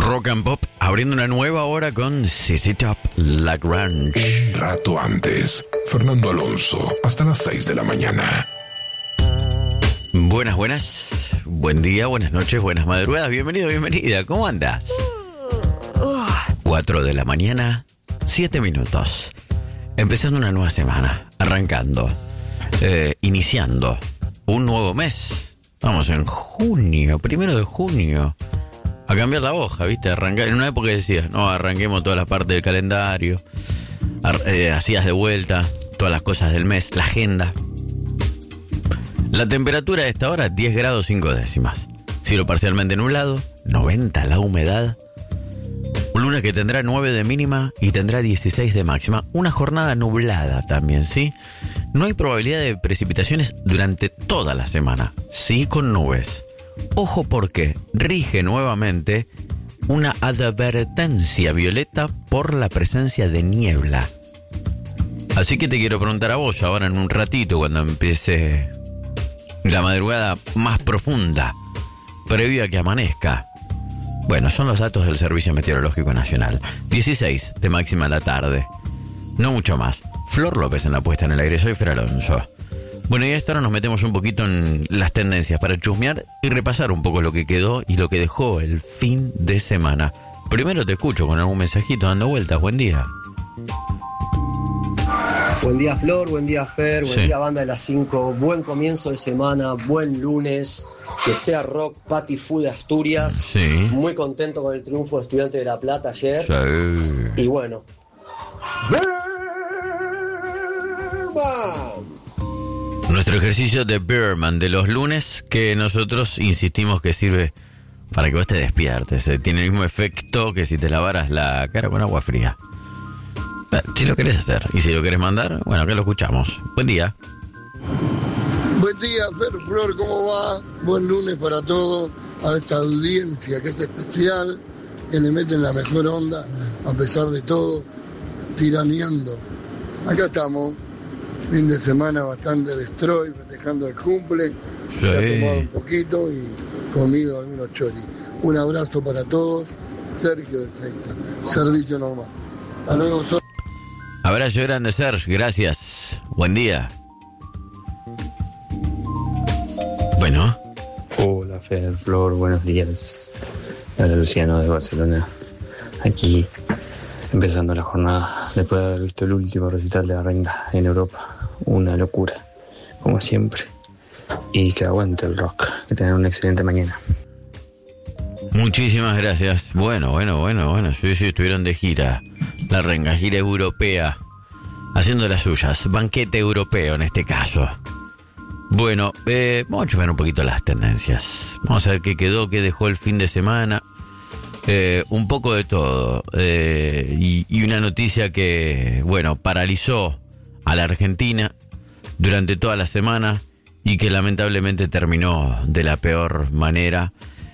Rock and Pop abriendo una nueva hora con ZZ Top, Lagrange. Un rato antes, Fernando Alonso, hasta las 6 de la mañana. Buenas, buen día, buenas noches, buenas madrugadas, bienvenido, bienvenida, ¿cómo andas? 4 de la mañana, 7 minutos. Empezando una nueva semana, arrancando, iniciando un nuevo mes. Estamos en junio, 1 de junio. A cambiar la hoja, ¿viste? Arrancar. En una época decías, no, arranquemos todas las partes del calendario. Hacías de vuelta todas las cosas del mes, la agenda. La temperatura de esta hora, 10 grados 5 décimas. Cielo parcialmente nublado, 90 la humedad. Un lunes que tendrá 9 de mínima y tendrá 16 de máxima. Una jornada nublada también, ¿sí? No hay probabilidad de precipitaciones durante toda la semana. Sí, con nubes. Ojo porque rige nuevamente una advertencia violeta por la presencia de niebla. Así que te quiero preguntar a vos ahora en un ratito cuando empiece la madrugada más profunda, previo a que amanezca. Bueno, son los datos del Servicio Meteorológico Nacional. 16 de máxima a la tarde. No mucho más. Flor López en la puesta en el aire. Soy Fer Alonso. Bueno, y a esta hora nos metemos un poquito en las tendencias para chusmear y repasar un poco lo que quedó y lo que dejó el fin de semana. Primero te escucho con algún mensajito dando vueltas. Buen día. Buen día, Flor. Buen día, Fer. Buen día, banda de las 5. Buen comienzo de semana. Buen lunes. Que sea rock, Pati Fu de Asturias. Sí. Muy contento con el triunfo de Estudiantes de La Plata ayer. Sí. Y bueno. Nuestro ejercicio de Birdman de los lunes, que nosotros insistimos que sirve para que vos te despiertes. Tiene el mismo efecto que si te lavaras la cara con agua fría. Si lo querés hacer y si lo querés mandar, bueno, acá lo escuchamos. Buen día. Buen día, Fer, Flor, ¿cómo va? Buen lunes para todos, a esta audiencia que es especial, que le meten la mejor onda, a pesar de todo, tiraneando. Acá estamos, fin de semana bastante destroy, festejando el cumple, se ha tomado un poquito y comido algunos choris. Un abrazo para todos, Sergio de Seiza, servicio normal. Hasta luego, Abrazo grande, Sergio, gracias. Buen día. Bueno. Hola, Fer, Flor, buenos días. Hola, Luciano de Barcelona. Aquí, empezando la jornada, después de haber visto el último recital de la Renga en Europa. Una locura, como siempre. Y que aguante el rock. Que tengan una excelente mañana. Muchísimas gracias. Bueno. Sí, estuvieron de gira. La Renga, gira europea. Haciendo las suyas. Banquete europeo en este caso. Bueno, vamos a chupar un poquito las tendencias. Vamos a ver qué quedó, qué dejó el fin de semana. Un poco de todo. Y una noticia que, bueno, paralizó a la Argentina durante toda la semana y que lamentablemente terminó de la peor manera.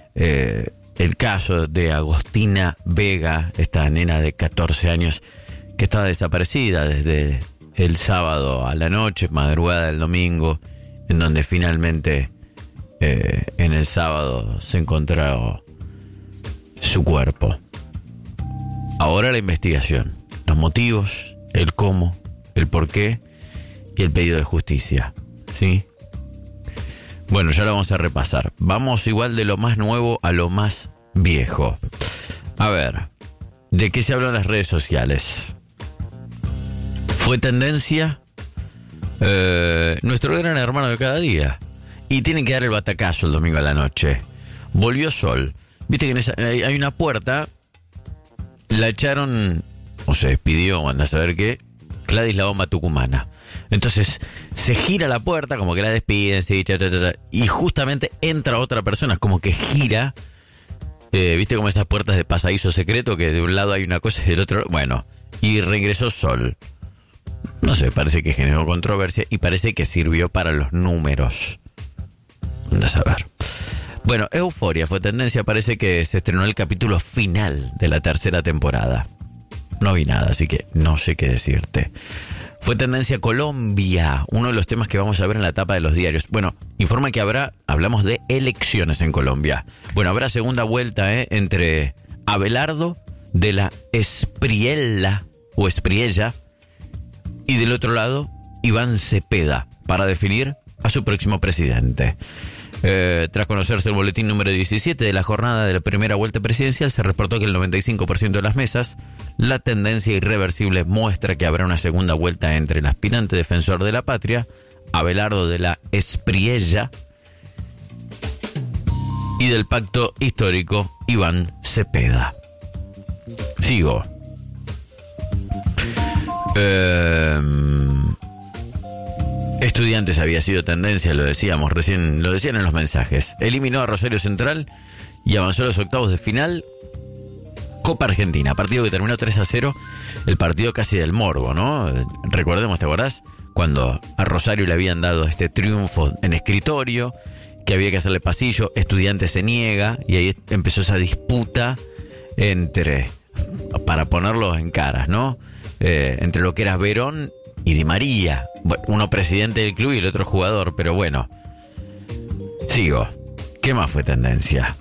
El caso de Agostina Vega, esta nena de 14 años que estaba desaparecida desde el sábado a la noche, madrugada del domingo, en donde finalmente en el sábado se encontró su cuerpo. Ahora la investigación, los motivos, el cómo, el por qué y el pedido de justicia, ¿sí? Bueno, ya lo vamos a repasar. Vamos igual de lo más nuevo a lo más viejo. A ver, ¿de qué se habló en las redes sociales? Fue tendencia nuestro gran hermano de cada día. Y tienen que dar el batacazo el domingo a la noche. Volvió Sol. Viste que hay una puerta. La echaron, o se despidió, anda a saber qué, Gladys la bomba tucumana. Entonces se gira la puerta, como que la despiden, ¿sí? Y justamente entra otra persona, como que gira. ¿Viste como esas puertas de pasadizo secreto, que de un lado hay una cosa y del otro? Bueno, y regresó Sol. No sé, parece que generó controversia y parece que sirvió para los números. Anda a saber. Bueno, Euforia fue tendencia, parece que se estrenó el capítulo final de la tercera temporada. No vi nada, así que no sé qué decirte. Fue tendencia Colombia, uno de los temas que vamos a ver en la tapa de los diarios. Bueno, informa que hablamos de elecciones en Colombia. Bueno, habrá segunda vuelta entre Abelardo de la Espriella o Espriella, y del otro lado Iván Cepeda, para definir a su próximo presidente. Tras conocerse el boletín número 17 de la jornada de la primera vuelta presidencial, se reportó que el 95% de las mesas, la tendencia irreversible muestra que habrá una segunda vuelta entre el aspirante defensor de la patria, Abelardo de la Espriella, y del pacto histórico, Iván Cepeda. Sigo. Estudiantes había sido tendencia, lo decíamos recién, lo decían en los mensajes. Eliminó a Rosario Central y avanzó a los octavos de final. Copa Argentina, partido que terminó 3-0, el partido casi del morbo, ¿no? Recordemos, ¿te acordás? Cuando a Rosario le habían dado este triunfo en escritorio, que había que hacerle pasillo, Estudiantes se niega, y ahí empezó esa disputa entre, para ponerlo en caras, ¿no? Entre lo que era Verón y Di María, uno presidente del club y el otro jugador, pero bueno. Sigo. ¿Qué más fue tendencia?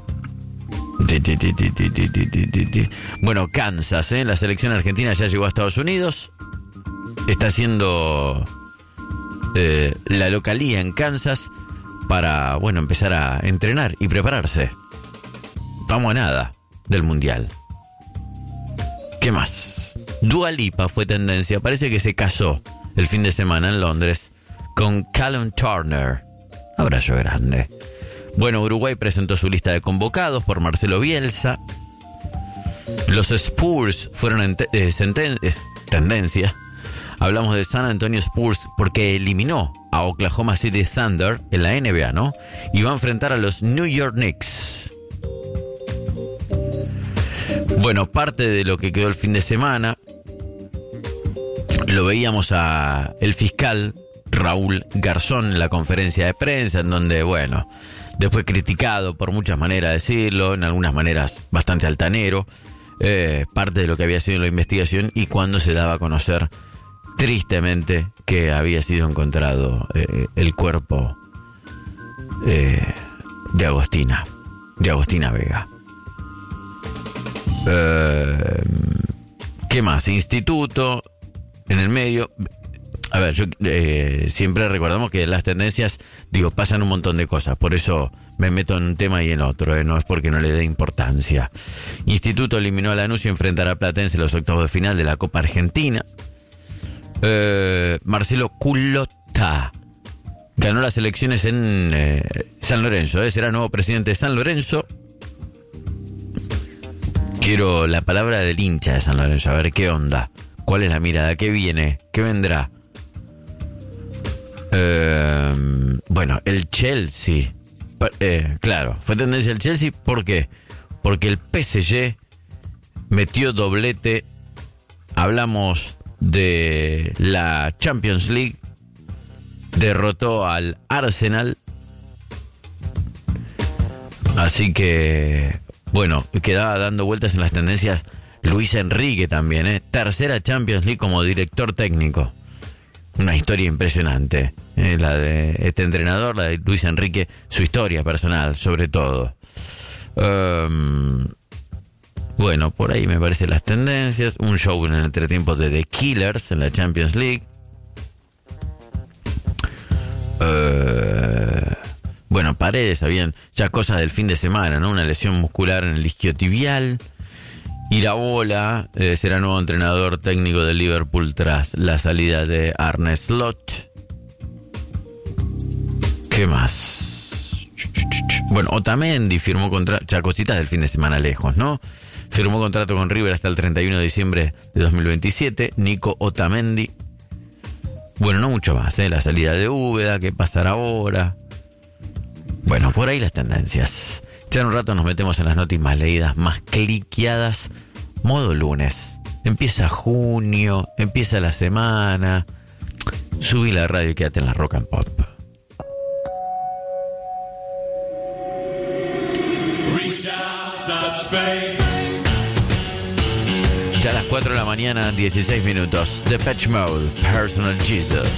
Bueno, Kansas, la selección argentina ya llegó a Estados Unidos. Está haciendo la localía en Kansas para, bueno, empezar a entrenar y prepararse. Vamos a nada del Mundial. ¿Qué más? Dua Lipa fue tendencia. Parece que se casó el fin de semana en Londres con Callum Turner. Abrazo grande. Bueno, Uruguay presentó su lista de convocados por Marcelo Bielsa. Los Spurs fueron tendencia. Hablamos de San Antonio Spurs porque eliminó a Oklahoma City Thunder en la NBA, ¿no? Y va a enfrentar a los New York Knicks. Bueno, parte de lo que quedó el fin de semana lo veíamos a el fiscal Raúl Garzón en la conferencia de prensa, en donde, bueno, después criticado por muchas maneras de decirlo, en algunas maneras bastante altanero, parte de lo que había sido la investigación y cuando se daba a conocer tristemente que había sido encontrado el cuerpo de Agostina Vega. ¿Qué más? Instituto en el medio. A ver, yo siempre recordamos que las tendencias, pasan un montón de cosas, por eso me meto en un tema y en otro, no es porque no le dé importancia. Instituto eliminó a Lanús y enfrentará a Platense en los octavos de final de la Copa Argentina. Marcelo Culotta ganó las elecciones en San Lorenzo, será nuevo presidente de San Lorenzo. Quiero la palabra del hincha de San Lorenzo, a ver qué onda, cuál es la mirada, qué viene, qué vendrá. Bueno, el Chelsea, claro, fue tendencia el Chelsea, ¿por qué? Porque el PSG metió doblete. Hablamos de la Champions League, derrotó al Arsenal, así que, bueno, quedaba dando vueltas en las tendencias Luis Enrique también, tercera Champions League como director técnico. Una historia impresionante, la de este entrenador, la de Luis Enrique, su historia personal, sobre todo. Bueno, por ahí me parecen las tendencias. Un show en el entretiempo de The Killers en la Champions League. Bueno, Paredes, habían ya cosas del fin de semana, ¿no? Una lesión muscular en el isquiotibial. Iraola será nuevo entrenador técnico del Liverpool tras la salida de Arne Slot. ¿Qué más? Bueno, Otamendi firmó contrato, ya cositas del fin de semana lejos, ¿no? Firmó contrato con River hasta el 31 de diciembre de 2027. Nico Otamendi. Bueno, no mucho más, la salida de Úbeda, qué pasará ahora. Bueno, por ahí las tendencias. Ya en un rato nos metemos en las noticias más leídas, más cliqueadas. Modo lunes. Empieza junio, empieza la semana. Subí la radio y quédate en la Rock and Pop. Ya a las 4 de la mañana, 16 minutos. Depeche Mode, Personal Jesus.